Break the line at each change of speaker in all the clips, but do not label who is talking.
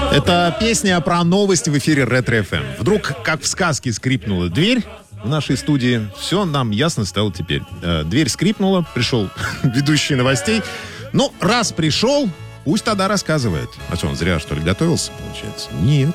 Это песня про новости в эфире Ретро-ФМ. Вдруг, как в сказке, скрипнула дверь в нашей студии. Все нам ясно стало теперь. Дверь скрипнула, пришел ведущий новостей. Ну, раз пришел, пусть тогда рассказывает. А что, он зря, что ли, готовился, получается? Нет.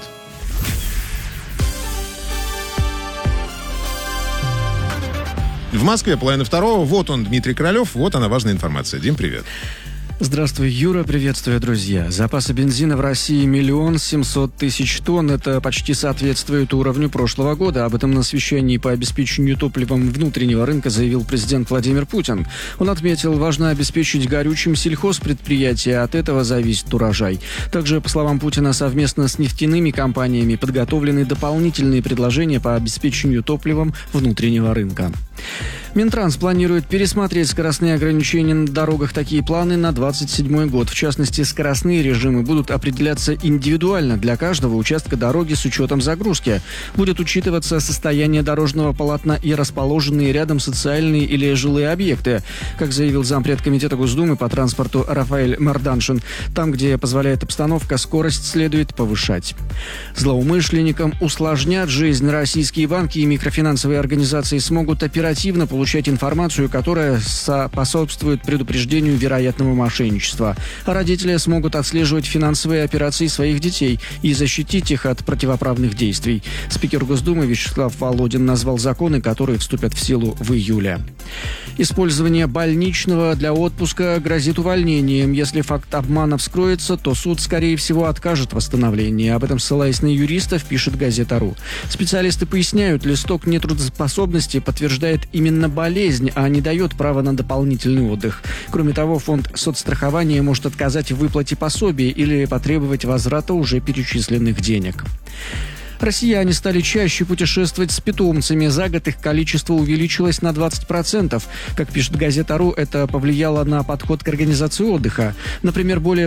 В Москве 1:30. Вот он, Дмитрий Королев. Вот она, важная информация. Дим, привет.
Здравствуй, Юра, приветствую, друзья. Запасы бензина в России 1 700 000 тонн. Это почти соответствует уровню прошлого года. Об этом на совещании по обеспечению топливом внутреннего рынка заявил президент Владимир Путин. Он отметил, важно обеспечить горючим сельхозпредприятия, от этого зависит урожай. Также, по словам Путина, совместно с нефтяными компаниями подготовлены дополнительные предложения по обеспечению топливом внутреннего рынка. Минтранс планирует пересмотреть скоростные ограничения на дорогах. Такие планы на 2027 год. В частности, скоростные режимы будут определяться индивидуально для каждого участка дороги с учетом загрузки. Будет учитываться состояние дорожного полотна и расположенные рядом социальные или жилые объекты. Как заявил зампред комитета Госдумы по транспорту Рафаэль Марданшин, там, где позволяет обстановка, скорость следует повышать. Злоумышленникам усложнят жизнь. Российские банки и микрофинансовые организации смогут оперативно получать информацию, которая способствует предупреждению вероятного мошенничества. А родители смогут отслеживать финансовые операции своих детей и защитить их от противоправных действий. Спикер Госдумы Вячеслав Володин назвал законы, которые вступят в силу в июле. Использование больничного для отпуска грозит увольнением. Если факт обмана вскроется, то суд, скорее всего, откажет в восстановлении. Об этом, ссылаясь на юристов, пишет газета.ру. Специалисты поясняют, листок нетрудоспособности подтверждает именно болезнь, а не дает права на дополнительный отдых. Кроме того, фонд соцстрахования может отказать в выплате пособия или потребовать возврата уже перечисленных денег. Россияне стали чаще путешествовать с питомцами. За год их количество увеличилось на 20%. Как пишет газета.ру, это повлияло на подход к организации отдыха. Например, более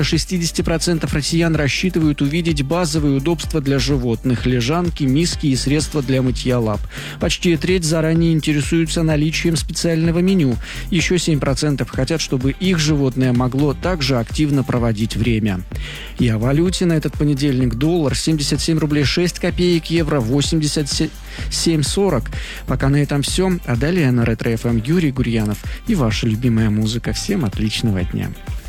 60% россиян рассчитывают увидеть базовые удобства для животных – лежанки, миски и средства для мытья лап. Почти треть заранее интересуются наличием специального меню. Еще 7% хотят, чтобы их животное могло также активно проводить время. И о валюте на этот понедельник: доллар 77 рублей 6 копеек, евро 87,40. Пока на этом все. А далее на Ретро-ФМ Юрий Гурьянов и ваша любимая музыка. Всем отличного дня.